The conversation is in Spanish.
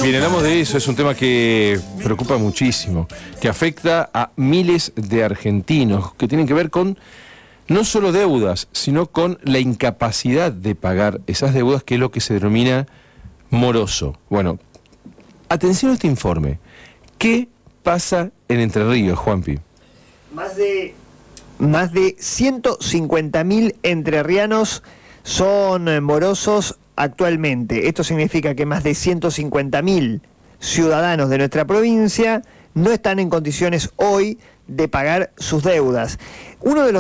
Bien, hablamos de eso, es un tema que preocupa muchísimo, que afecta a miles de argentinos, que tienen que ver con no solo deudas, sino con la incapacidad de pagar esas deudas, que es lo que se denomina moroso. Bueno, atención a este informe. ¿Qué pasa en Entre Ríos, Juanpi? Más de 150.000 entrerrianos son morosos actualmente. Esto significa que más de 150.000 ciudadanos de nuestra provincia no están en condiciones hoy de pagar sus deudas. Uno de los